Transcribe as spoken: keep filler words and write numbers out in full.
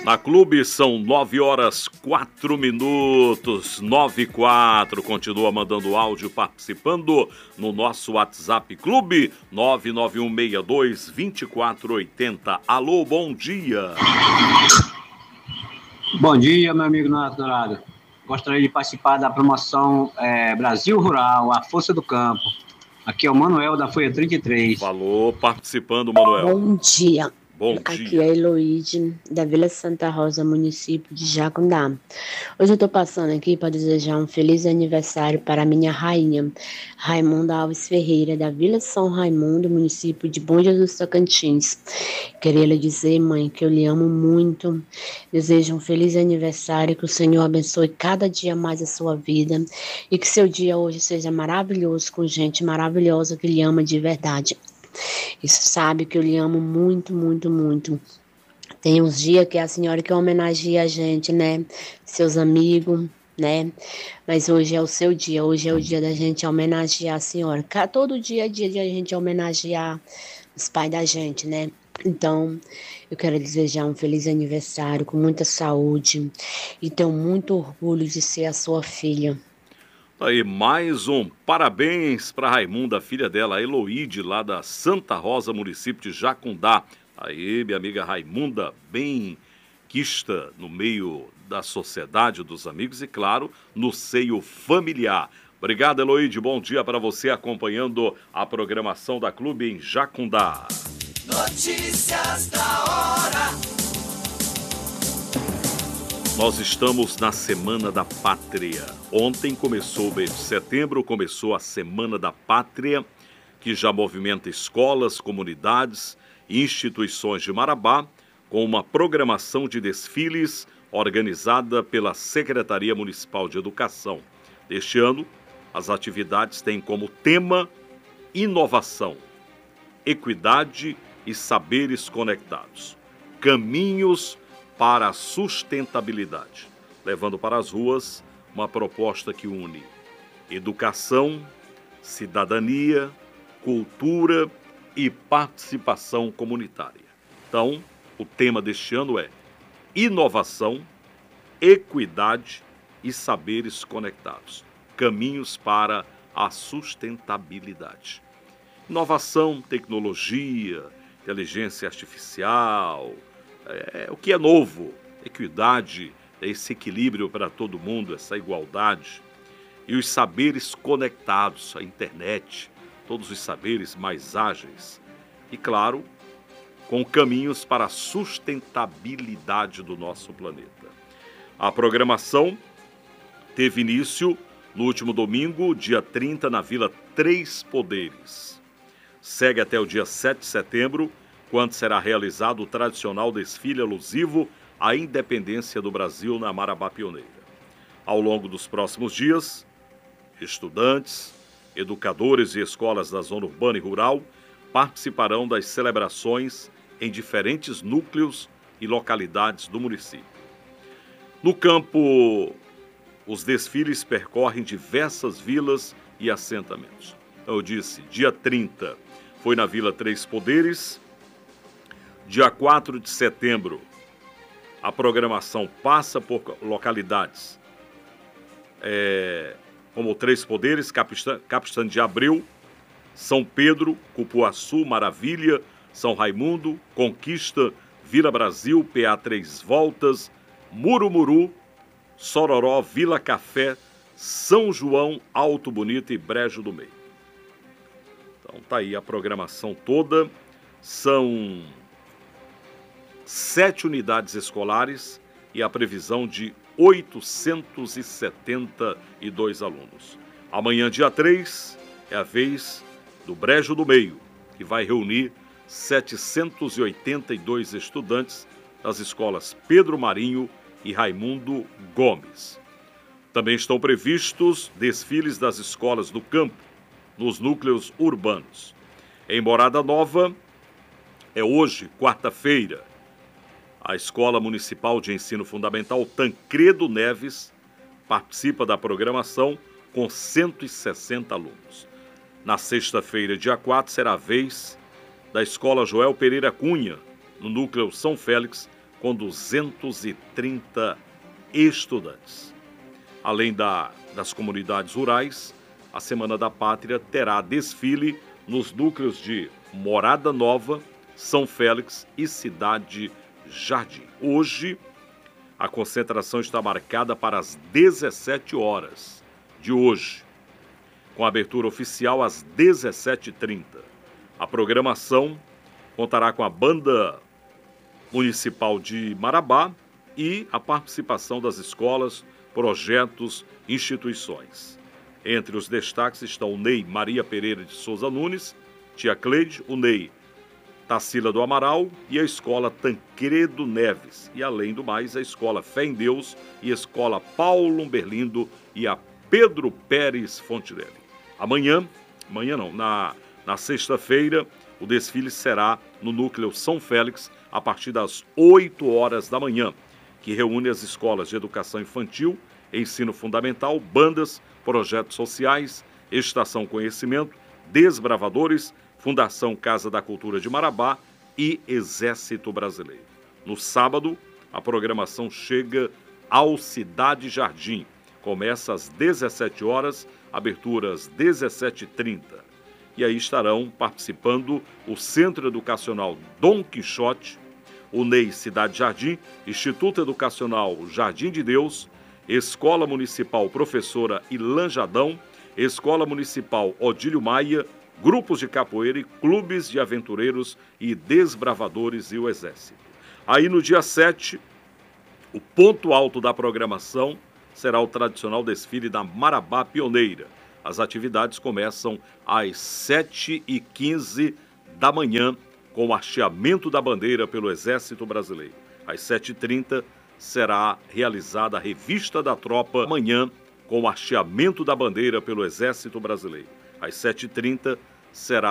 Na Clube são nove horas quatro minutos, nove e quatro. Continua mandando áudio, participando no nosso WhatsApp Clube nove nove um seis dois dois quatro oito zero. Alô, bom dia. Bom dia, meu amigo Nato Dourado. Gostaria de participar da promoção é, Brasil Rural, a Força do Campo. Aqui é o Manuel da Folha trinta e três. Falou, participando, Manuel. Bom dia. Bom Aqui dia. é a Heloíde, da Vila Santa Rosa, município de Jacundá. Hoje eu estou passando aqui para desejar um feliz aniversário para a minha rainha, Raimunda Alves Ferreira, da Vila São Raimundo, município de Bom Jesus Tocantins. Queria lhe dizer, mãe, que eu lhe amo muito. Desejo um feliz aniversário, que o Senhor abençoe cada dia mais a sua vida e que seu dia hoje seja maravilhoso, com gente maravilhosa que lhe ama de verdade. Isso sabe que eu lhe amo muito, muito, muito. Tem uns dias que é a senhora que homenageia a gente, né? Seus amigos, né? Mas hoje é o seu dia, hoje é o dia da gente homenagear a senhora. Todo dia é dia de a gente homenagear os pais da gente, né? Então, eu quero desejar um feliz aniversário, com muita saúde, e tenho muito orgulho de ser a sua filha. Aí, mais um parabéns para Raimunda, filha dela, a Heloíde, lá da Santa Rosa, município de Jacundá. Aí, minha amiga Raimunda, bem quista no meio da sociedade, dos amigos e, claro, no seio familiar. Obrigado, Heloíde. Bom dia para você acompanhando a programação da Clube em Jacundá. Notícias da hora. Nós estamos na Semana da Pátria. Ontem começou o mês de setembro, começou a Semana da Pátria, que já movimenta escolas, comunidades e instituições de Marabá, com uma programação de desfiles organizada pela Secretaria Municipal de Educação. Este ano, as atividades têm como tema inovação, equidade e saberes conectados. Caminhos para a sustentabilidade, levando para as ruas uma proposta que une educação, cidadania, cultura e participação comunitária. Então, o tema deste ano é inovação, equidade e saberes conectados. Caminhos para a sustentabilidade. Inovação, tecnologia, inteligência artificial, é, o que é novo, equidade, esse equilíbrio para todo mundo, essa igualdade. E os saberes conectados, a internet, todos os saberes mais ágeis. E, claro, com caminhos para a sustentabilidade do nosso planeta. A programação teve início no último domingo, dia trinta, na Vila Três Poderes. Segue até o dia sete de setembro, quando será realizado o tradicional desfile alusivo à independência do Brasil na Marabá Pioneira. Ao longo dos próximos dias, estudantes, educadores e escolas da zona urbana e rural participarão das celebrações em diferentes núcleos e localidades do município. No campo, os desfiles percorrem diversas vilas e assentamentos. Então, eu disse, dia trinta foi na Vila Três Poderes. Dia quatro de setembro, a programação passa por localidades é, como Três Poderes, Capistã, Capistã de Abreu, São Pedro, Cupuaçu, Maravilha, São Raimundo, Conquista, Vila Brasil, P A Três Voltas, Murumuru, Sororó, Vila Café, São João, Alto Bonito e Brejo do Meio. Então tá aí a programação toda. São sete unidades escolares e a previsão de oitocentos e setenta e dois alunos. Amanhã, dia três, é a vez do Brejo do Meio, que vai reunir setecentos e oitenta e dois estudantes das escolas Pedro Marinho e Raimundo Gomes. Também estão previstos desfiles das escolas do campo, nos núcleos urbanos. Em Morada Nova, é hoje, quarta-feira, a Escola Municipal de Ensino Fundamental Tancredo Neves participa da programação com cento e sessenta alunos. Na sexta-feira, dia quatro, será a vez da Escola Joel Pereira Cunha, no núcleo São Félix, com duzentos e trinta estudantes. Além da, das comunidades rurais, a Semana da Pátria terá desfile nos núcleos de Morada Nova, São Félix e Cidade Jardim. Hoje, a concentração está marcada para as dezessete horas de hoje, com a abertura oficial às dezessete e trinta. A programação contará com a Banda Municipal de Marabá e a participação das escolas, projetos, instituições. Entre os destaques estão o Ney Maria Pereira de Souza Nunes, Tia Cleide, o Ney Tarsila do Amaral e a Escola Tancredo Neves. E, além do mais, a Escola Fé em Deus e a Escola Paulo Umberlindo e a Pedro Pérez Fontinelli. Amanhã, amanhã não, na, na sexta-feira, o desfile será no Núcleo São Félix, a partir das oito horas da manhã, que reúne as escolas de educação infantil, ensino fundamental, bandas, projetos sociais, Estação Conhecimento, Desbravadores, Fundação Casa da Cultura de Marabá e Exército Brasileiro. No sábado, a programação chega ao Cidade Jardim. Começa às dezessete horas, abertura às dezessete e trinta. E aí estarão participando o Centro Educacional Dom Quixote, o Ney Cidade Jardim, Instituto Educacional Jardim de Deus, Escola Municipal Professora Ilan Jadão, Escola Municipal Odílio Maia, grupos de capoeira e clubes de aventureiros e desbravadores e o Exército. Aí no dia sete, o ponto alto da programação será o tradicional desfile da Marabá Pioneira. As atividades começam às sete e quinze da manhã, com o hasteamento da bandeira pelo Exército Brasileiro. Às sete e trinta será realizada a Revista da Tropa, amanhã, com o hasteamento da bandeira pelo Exército Brasileiro. Às sete e trinta será